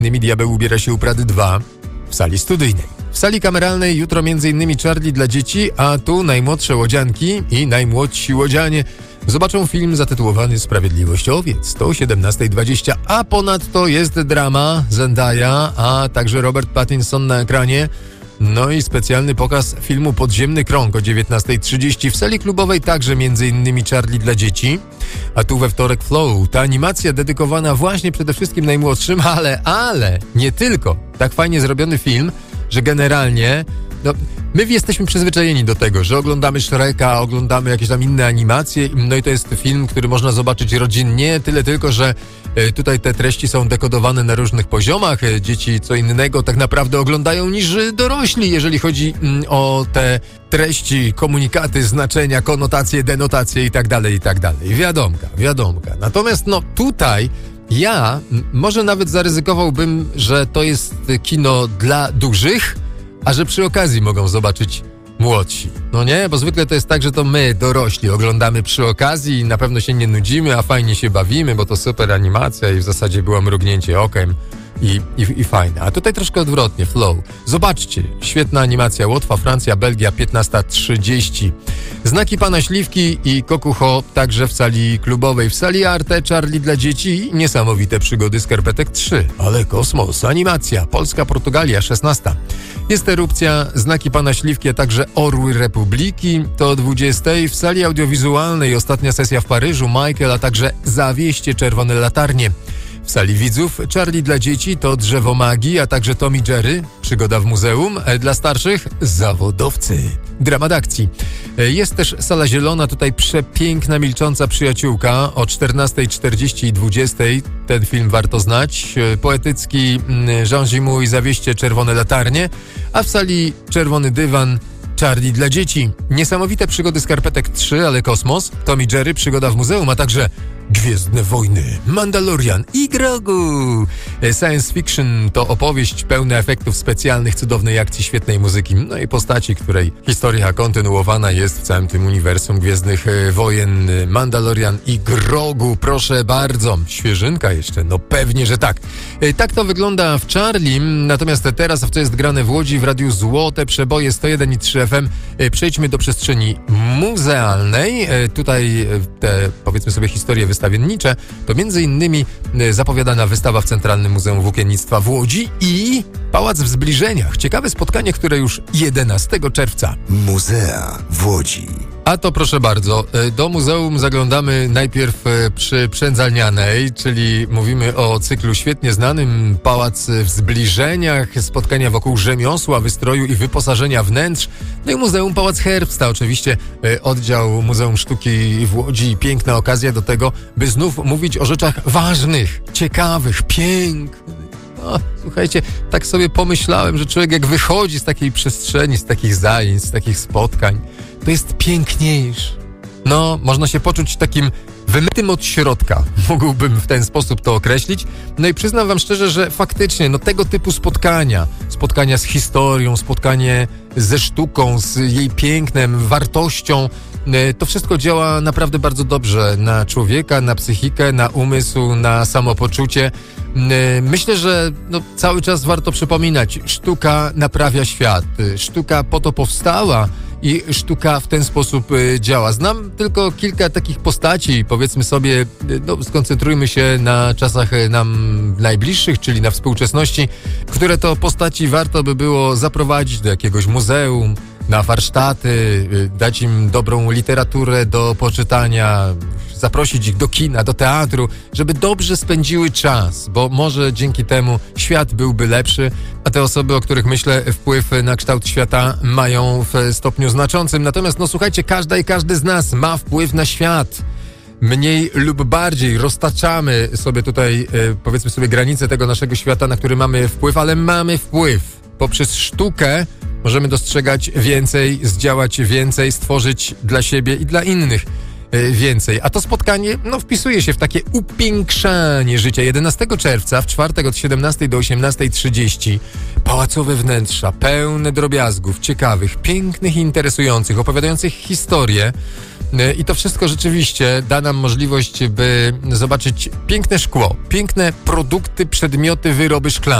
innymi Diabeł ubiera się u Prady 2 w sali studyjnej. W sali kameralnej jutro m.in. Charlie dla dzieci, a tu najmłodsze łodzianki i najmłodsi łodzianie zobaczą film zatytułowany Sprawiedliwość owiec. To o 17:20, a ponadto jest drama Zendaya, a także Robert Pattinson na ekranie. No i specjalny pokaz filmu Podziemny Krąg o 19:30 w sali klubowej, także m.in. Charlie dla dzieci. A tu we wtorek Flow, ta animacja dedykowana właśnie przede wszystkim najmłodszym, ale nie tylko. Tak fajnie zrobiony film, że generalnie my jesteśmy przyzwyczajeni do tego, że oglądamy Shreka, oglądamy jakieś tam inne animacje, no i to jest film, który można zobaczyć rodzinnie, tyle tylko, że tutaj te treści są dekodowane na różnych poziomach. Dzieci co innego tak naprawdę oglądają niż dorośli, jeżeli chodzi o te treści, komunikaty, znaczenia, konotacje, denotacje i tak dalej, i tak dalej. Wiadomka. Natomiast tutaj ja może nawet zaryzykowałbym, że to jest kino dla dużych, a że przy okazji mogą zobaczyć młodsi. No nie? Bo zwykle to jest tak, że to my, dorośli, oglądamy przy okazji i na pewno się nie nudzimy, a fajnie się bawimy, bo to super animacja i w zasadzie było mrugnięcie okiem i fajne. A tutaj troszkę odwrotnie, Flow. Zobaczcie, świetna animacja. Łotwa, Francja, Belgia, 15:30. Znaki Pana Śliwki i Kokuho także w sali klubowej. W sali Arte Charlie dla dzieci i niesamowite przygody Skarpetek 3. Ale kosmos, animacja. Polska, Portugalia, 16. Jest erupcja, Znaki Pana Śliwki, a także Orły Republiki. To o 20:00. W sali audiowizualnej ostatnia sesja w Paryżu, Michael, a także Zawieście Czerwone Latarnie. W sali widzów Charlie dla dzieci to Drzewo Magii, a także Tom i Jerry, Przygoda w muzeum. Dla starszych Zawodowcy, dramat akcji. Jest też sala zielona, tutaj przepiękna Milcząca Przyjaciółka o 14:40 i 20:00. Ten film warto znać. Poetycki Jean Gimou i Zawieście Czerwone Latarnie, a w sali Czerwony Dywan Charlie dla dzieci. Niesamowite przygody Skarpetek 3, ale kosmos. Tom i Jerry, Przygoda w muzeum, a także Gwiezdne Wojny, Mandalorian i Grogu. Science fiction to opowieść pełna efektów specjalnych, cudownej akcji, świetnej muzyki, no i postaci, której historia kontynuowana jest w całym tym uniwersum Gwiezdnych Wojen, Mandalorian i Grogu. Proszę bardzo, świeżynka jeszcze, no pewnie, że tak. Tak to wygląda w Charlie, natomiast teraz, w co jest grane w Łodzi, w Radiu Złote Przeboje 101,3 FM, przejdźmy do przestrzeni muzealnej. Tutaj te, powiedzmy sobie, historie wystawiennicze, to m.in. zapowiadana wystawa w Centralnym Muzeum Włókiennictwa w Łodzi i Pałac w Zbliżeniach. Ciekawe spotkanie, które już 11 czerwca. Muzea w Łodzi. A to proszę bardzo, do muzeum zaglądamy najpierw przy Przędzalnianej, czyli mówimy o cyklu świetnie znanym Pałac w Zbliżeniach, spotkania wokół rzemiosła, wystroju i wyposażenia wnętrz. No i Muzeum Pałac Herbsta, oczywiście oddział Muzeum Sztuki w Łodzi. Piękna okazja do tego, by znów mówić o rzeczach ważnych, ciekawych, pięknych. Słuchajcie, tak sobie pomyślałem, że człowiek jak wychodzi z takiej przestrzeni, z takich zajęć, z takich spotkań, to jest piękniejszy. No, można się poczuć takim wymytym od środka. Mógłbym w ten sposób to określić. No i przyznam wam szczerze, że faktycznie, tego typu spotkania z historią, spotkanie ze sztuką, z jej pięknem, wartością, to wszystko działa naprawdę bardzo dobrze na człowieka, na psychikę, na umysł, na samopoczucie. Myślę, że cały czas warto przypominać, sztuka naprawia świat. Sztuka po to powstała i sztuka w ten sposób działa. Znam tylko kilka takich postaci, powiedzmy sobie, skoncentrujmy się na czasach nam najbliższych, czyli na współczesności, które to postaci warto by było zaprowadzić do jakiegoś muzeum, na warsztaty, dać im dobrą literaturę do poczytania, zaprosić ich do kina, do teatru, żeby dobrze spędziły czas, bo może dzięki temu świat byłby lepszy, a te osoby, o których myślę, wpływ na kształt świata mają w stopniu znaczącym. Natomiast słuchajcie, każda i każdy z nas ma wpływ na świat. Mniej lub bardziej roztaczamy sobie tutaj, powiedzmy sobie, granice tego naszego świata, na który mamy wpływ, ale mamy wpływ. Poprzez sztukę możemy dostrzegać więcej, zdziałać więcej, stworzyć dla siebie i dla innych więcej. A to spotkanie wpisuje się w takie upiększanie życia. 11 czerwca w czwartek od 17 do 18:30 pałacowe wnętrza, pełne drobiazgów, ciekawych, pięknych i interesujących, opowiadających historię. I to wszystko rzeczywiście da nam możliwość, by zobaczyć piękne szkło, piękne produkty, przedmioty, wyroby szklane.